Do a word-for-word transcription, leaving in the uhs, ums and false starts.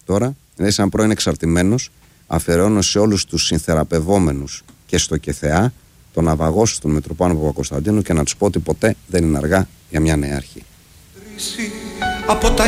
τώρα, δηλαδή σαν πρώην εξαρτημένος, αφιερώνω σε όλους τους συνθεραπευόμενους και στο ΚΕΘΕΑ το να βαγώσω τον Μητροπάνο Παπακοσταντίνου και να τους πω ότι ποτέ δεν είναι αργά για μια νέα αρχή. Από τα